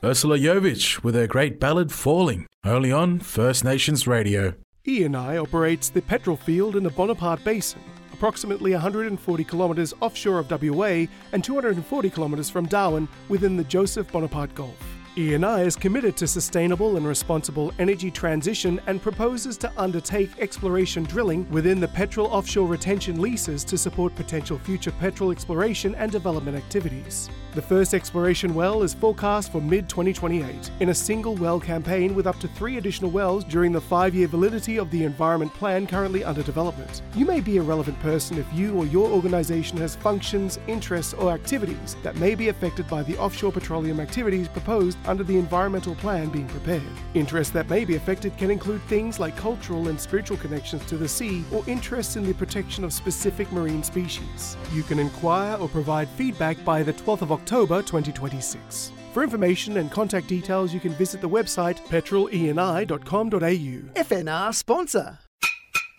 Ursula Jovic with her great ballad Falling, only on First Nations Radio. ENI operates the petrol field in the Bonaparte Basin, approximately 140 kilometres offshore of WA and 240 kilometres from Darwin within the Joseph Bonaparte Gulf. ENI is committed to sustainable and responsible energy transition and proposes to undertake exploration drilling within the petrol offshore retention leases to support potential future petrol exploration and development activities. The first exploration well is forecast for mid-2028 in a single well campaign with up to 3 additional wells during the 5-year validity of the environment plan currently under development. You may be a relevant person if you or your organisation has functions, interests or activities that may be affected by the offshore petroleum activities proposed under the environmental plan being prepared. Interests that may be affected can include things like cultural and spiritual connections to the sea or interests in the protection of specific marine species. You can inquire or provide feedback by the 12th of October 2026. For information and contact details, you can visit the website petroleni.com.au. FNR sponsor.